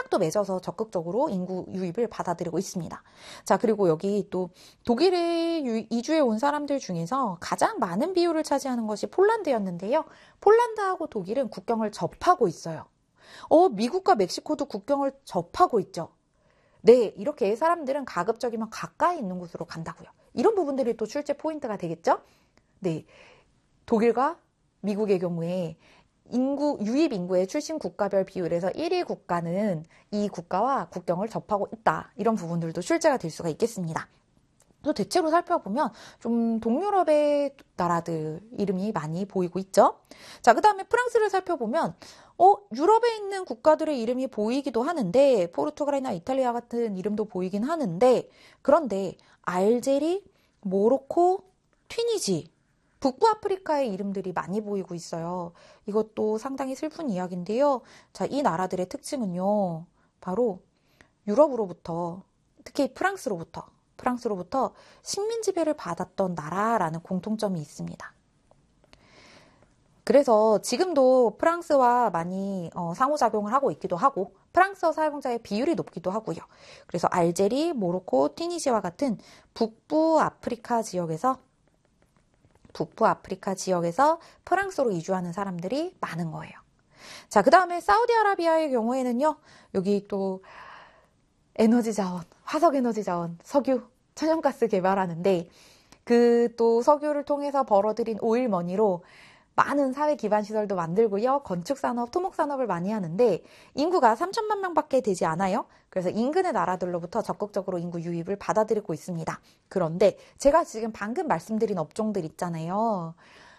협약도 맺어서 적극적으로 인구 유입을 받아들이고 있습니다. 자, 그리고 여기 또 독일에 이주해 온 사람들 중에서 가장 많은 비율을 차지하는 것이 폴란드였는데요. 폴란드하고 독일은 국경을 접하고 있어요. 미국과 멕시코도 국경을 접하고 있죠. 네, 이렇게 사람들은 가급적이면 가까이 있는 곳으로 간다고요. 이런 부분들이 또 출제 포인트가 되겠죠? 네, 독일과 미국의 경우에 유입 인구의 출신 국가별 비율에서 1위 국가는 이 국가와 국경을 접하고 있다. 이런 부분들도 출제가 될 수가 있겠습니다. 또 대체로 살펴보면 좀 동유럽의 나라들 이름이 많이 보이고 있죠. 자, 그 다음에 프랑스를 살펴보면 유럽에 있는 국가들의 이름이 보이기도 하는데 포르투갈이나 이탈리아 같은 이름도 보이긴 하는데 그런데 알제리, 모로코, 튀니지 북부 아프리카의 이름들이 많이 보이고 있어요. 이것도 상당히 슬픈 이야기인데요. 자, 이 나라들의 특징은요. 바로 유럽으로부터 특히 프랑스로부터 식민 지배를 받았던 나라라는 공통점이 있습니다. 그래서 지금도 프랑스와 많이 상호작용을 하고 있기도 하고 프랑스어 사용자의 비율이 높기도 하고요. 그래서 알제리, 모로코, 튀니지와 같은 북부 아프리카 지역에서 프랑스로 이주하는 사람들이 많은 거예요. 자, 그 다음에 사우디아라비아의 경우에는요. 여기 또 에너지 자원, 화석 에너지 자원, 석유, 천연가스 개발하는데 그 또 석유를 통해서 벌어들인 오일머니로 많은 사회 기반 시설도 만들고요. 건축산업, 토목산업을 많이 하는데 인구가 3천만 명밖에 되지 않아요. 그래서 인근의 나라들로부터 적극적으로 인구 유입을 받아들이고 있습니다. 그런데 제가 지금 방금 말씀드린 업종들 있잖아요.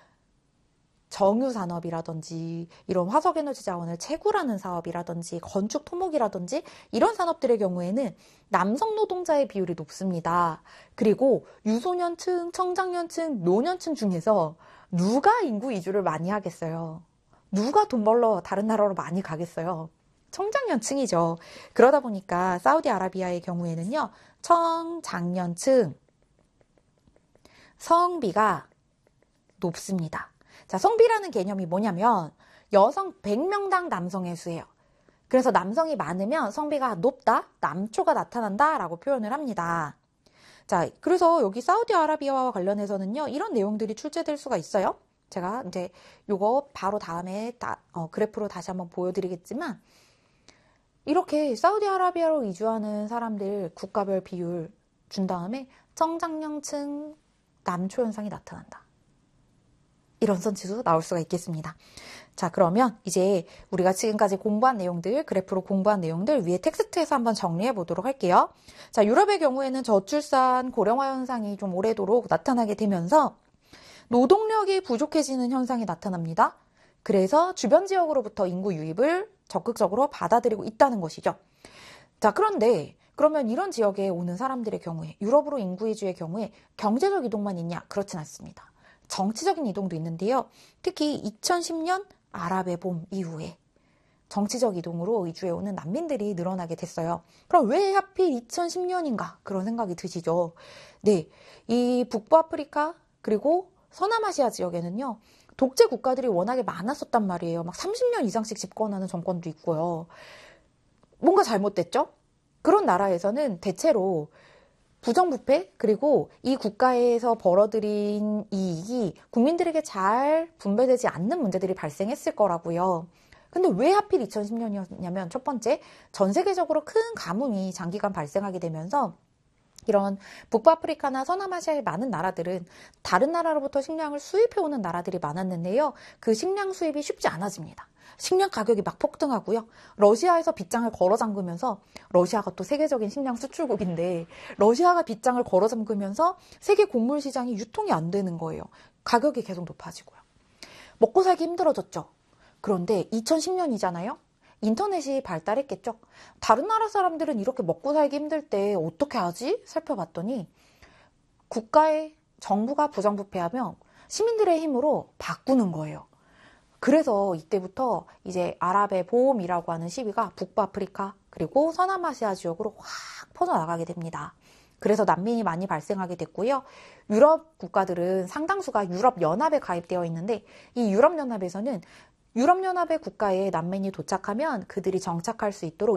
정유산업이라든지 이런 화석에너지 자원을 채굴하는 사업이라든지 건축 토목이라든지 이런 산업들의 경우에는 남성 노동자의 비율이 높습니다. 그리고 유소년층, 청장년층, 노년층 중에서 누가 인구 이주를 많이 하겠어요? 누가 돈 벌러 다른 나라로 많이 가겠어요? 청장년층이죠. 그러다 보니까 사우디아라비아의 경우에는요. 청장년층 성비가 높습니다. 자, 성비라는 개념이 뭐냐면 여성 100명당 남성의 수예요. 그래서 남성이 많으면 성비가 높다, 남초가 나타난다 라고 표현을 합니다. 자, 그래서 여기 사우디아라비아와 관련해서는요, 이런 내용들이 출제될 수가 있어요. 제가 이제 요거 바로 다음에 그래프로 다시 한번 보여드리겠지만, 이렇게 사우디아라비아로 이주하는 사람들 국가별 비율 준 다음에 청장년층 남초 현상이 나타난다. 이런 선치도 나올 수가 있겠습니다. 자, 그러면 이제 우리가 지금까지 공부한 내용들, 그래프로 공부한 내용들 위에 텍스트에서 한번 정리해 보도록 할게요. 자, 유럽의 경우에는 저출산, 고령화 현상이 좀 오래도록 나타나게 되면서 노동력이 부족해지는 현상이 나타납니다. 그래서 주변 지역으로부터 인구 유입을 적극적으로 받아들이고 있다는 것이죠. 자, 그런데 그러면 이런 지역에 오는 사람들의 경우에 유럽으로 인구 이주의 경우에 경제적 이동만 있냐? 그렇진 않습니다. 정치적인 이동도 있는데요. 특히 2010년 아랍의 봄 이후에 정치적 이동으로 이주해오는 난민들이 늘어나게 됐어요. 그럼 왜 하필 2010년인가? 그런 생각이 드시죠. 네, 이 북부 아프리카 그리고 서남아시아 지역에는요. 독재 국가들이 워낙에 많았었단 말이에요. 막 30년 이상씩 집권하는 정권도 있고요. 뭔가 잘못됐죠? 그런 나라에서는 대체로 부정부패 그리고 이 국가에서 벌어들인 이익이 국민들에게 잘 분배되지 않는 문제들이 발생했을 거라고요. 근데 왜 하필 2010년이었냐면 첫 번째, 전 세계적으로 큰 가뭄이 장기간 발생하게 되면서 이런 북부아프리카나 서남아시아의 많은 나라들은 다른 나라로부터 식량을 수입해오는 나라들이 많았는데요. 그 식량 수입이 쉽지 않아집니다. 식량 가격이 막 폭등하고요. 러시아에서 빗장을 걸어 잠그면서 러시아가 또 세계적인 식량 수출국인데 러시아가 빗장을 걸어 잠그면서 세계 곡물 시장이 유통이 안 되는 거예요. 가격이 계속 높아지고요. 먹고 살기 힘들어졌죠. 그런데 2010년이잖아요. 인터넷이 발달했겠죠. 다른 나라 사람들은 이렇게 먹고 살기 힘들 때 어떻게 하지? 살펴봤더니 국가의 정부가 부정부패하면 시민들의 힘으로 바꾸는 거예요. 그래서 이때부터 이제 아랍의 봄이라고 하는 시비가 북부아프리카 그리고 서남아시아 지역으로 확 퍼져나가게 됩니다. 그래서 난민이 많이 발생하게 됐고요. 유럽 국가들은 상당수가 유럽연합에 가입되어 있는데 이 유럽연합에서는 유럽연합의 국가에 난민이 도착하면 그들이 정착할 수 있도록